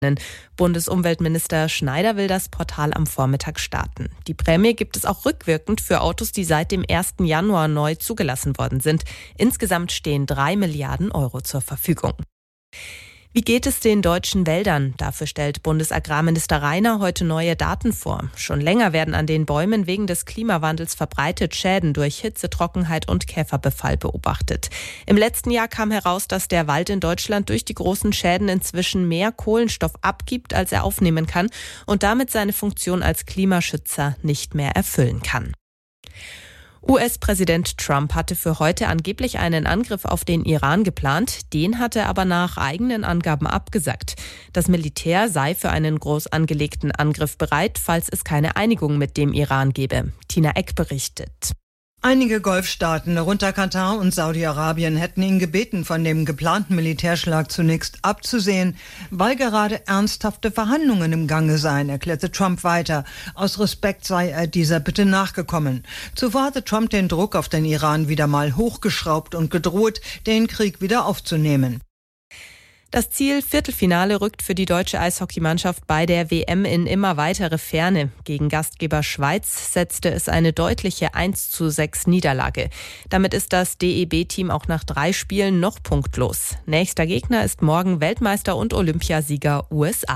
Bundesumweltminister Schneider will das Portal am Vormittag starten. Die Prämie gibt es auch rückwirkend für Autos, die seit dem 1. Januar neu zugelassen worden sind. Insgesamt stehen 3 Milliarden Euro zur Verfügung. Wie geht es den deutschen Wäldern? Dafür stellt Bundesagrarminister Rainer heute neue Daten vor. Schon länger werden an den Bäumen wegen des Klimawandels verbreitet Schäden durch Hitze, Trockenheit und Käferbefall beobachtet. Im letzten Jahr kam heraus, dass der Wald in Deutschland durch die großen Schäden inzwischen mehr Kohlenstoff abgibt, als er aufnehmen kann und damit seine Funktion als Klimaschützer nicht mehr erfüllen kann. US-Präsident Trump hatte für heute angeblich einen Angriff auf den Iran geplant, den hatte er aber nach eigenen Angaben abgesagt. Das Militär sei für einen groß angelegten Angriff bereit, falls es keine Einigung mit dem Iran gebe. Tina Eck berichtet. Einige Golfstaaten, darunter Katar und Saudi-Arabien, hätten ihn gebeten, von dem geplanten Militärschlag zunächst abzusehen, weil gerade ernsthafte Verhandlungen im Gange seien, erklärte Trump weiter. Aus Respekt sei er dieser Bitte nachgekommen. Zuvor hatte Trump den Druck auf den Iran wieder mal hochgeschraubt und gedroht, den Krieg wieder aufzunehmen. Das Ziel Viertelfinale rückt für die deutsche Eishockeymannschaft bei der WM in immer weitere Ferne. Gegen Gastgeber Schweiz setzte es eine deutliche 1:6 Niederlage. Damit ist das DEB-Team auch nach 3 Spielen noch punktlos. Nächster Gegner ist morgen Weltmeister und Olympiasieger USA.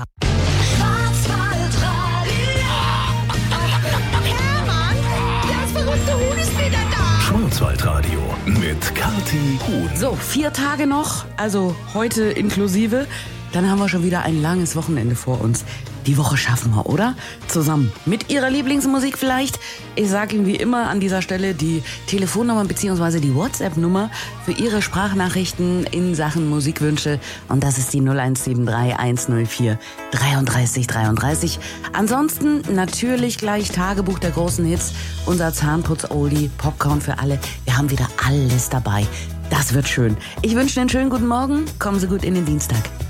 Schwarzwaldradio mit Kathi Huhn. So, 4 Tage noch, also heute inklusive. Dann haben wir schon wieder ein langes Wochenende vor uns. Die Woche schaffen wir, oder? Zusammen mit Ihrer Lieblingsmusik vielleicht. Ich sage Ihnen wie immer an dieser Stelle die Telefonnummer bzw. die WhatsApp-Nummer für Ihre Sprachnachrichten in Sachen Musikwünsche. Und das ist die 0173 104 33 33. Ansonsten natürlich gleich Tagebuch der großen Hits. Unser Zahnputz-Oldie, Popcorn für alle. Wir haben wieder alles dabei. Das wird schön. Ich wünsche Ihnen einen schönen guten Morgen. Kommen Sie gut in den Dienstag.